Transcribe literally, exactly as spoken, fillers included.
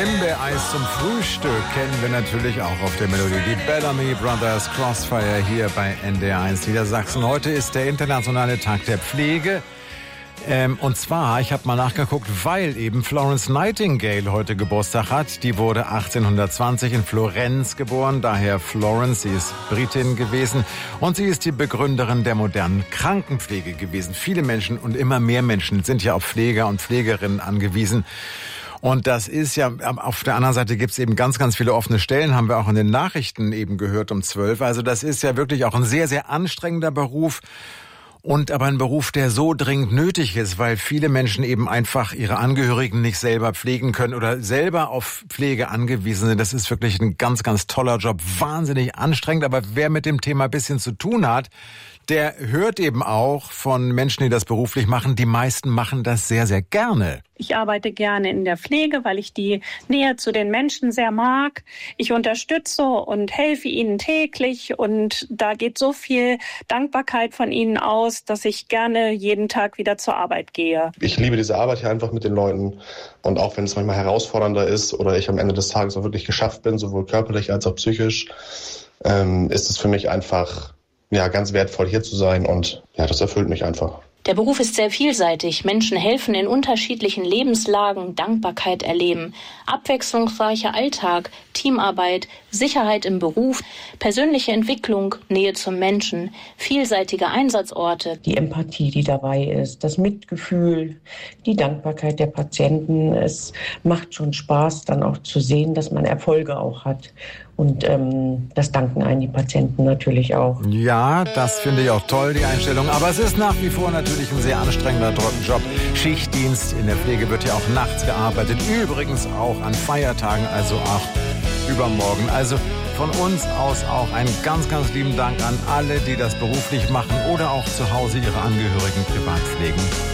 Himbeereis zum Frühstück kennen wir natürlich auch auf der Melodie. Die Bellamy Brothers Crossfire hier bei N D R eins Niedersachsen. Heute ist der internationale Tag der Pflege. Ähm, und zwar, ich habe mal nachgeguckt, weil eben Florence Nightingale heute Geburtstag hat. Die wurde achtzehnhundertzwanzig in Florenz geboren, daher Florence, sie ist Britin gewesen. Und sie ist die Begründerin der modernen Krankenpflege gewesen. Viele Menschen und immer mehr Menschen sind ja auf Pfleger und Pflegerinnen angewiesen. Und das ist ja, auf der anderen Seite gibt es eben ganz, ganz viele offene Stellen, haben wir auch in den Nachrichten eben gehört um zwölf. Also das ist ja wirklich auch ein sehr, sehr anstrengender Beruf. Und aber ein Beruf, der so dringend nötig ist, weil viele Menschen eben einfach ihre Angehörigen nicht selber pflegen können oder selber auf Pflege angewiesen sind. Das ist wirklich ein ganz, ganz toller Job, wahnsinnig anstrengend. Aber wer mit dem Thema ein bisschen zu tun hat, der hört eben auch von Menschen, die das beruflich machen. Die meisten machen das sehr, sehr gerne. Ich arbeite gerne in der Pflege, weil ich die Nähe zu den Menschen sehr mag. Ich unterstütze und helfe ihnen täglich und da geht so viel Dankbarkeit von ihnen aus, dass ich gerne jeden Tag wieder zur Arbeit gehe. Ich liebe diese Arbeit hier einfach mit den Leuten und auch wenn es manchmal herausfordernder ist oder ich am Ende des Tages auch wirklich geschafft bin, sowohl körperlich als auch psychisch, ähm, ist es für mich einfach ja ganz wertvoll hier zu sein und ja, das erfüllt mich einfach. Der Beruf ist sehr vielseitig. Menschen helfen in unterschiedlichen Lebenslagen, Dankbarkeit erleben, abwechslungsreicher Alltag, Teamarbeit, Sicherheit im Beruf, persönliche Entwicklung, Nähe zum Menschen, vielseitige Einsatzorte. Die Empathie, die dabei ist, das Mitgefühl, die Dankbarkeit der Patienten. Es macht schon Spaß, dann auch zu sehen, dass man Erfolge auch hat. Und ähm, das danken einen die Patienten natürlich auch. Ja, das finde ich auch toll, die Einstellung. Aber es ist nach wie vor natürlich ein sehr anstrengender Job. Schichtdienst, in der Pflege wird ja auch nachts gearbeitet. Übrigens auch an Feiertagen, also auch übermorgen. Also von uns aus auch einen ganz, ganz lieben Dank an alle, die das beruflich machen oder auch zu Hause ihre Angehörigen privat pflegen.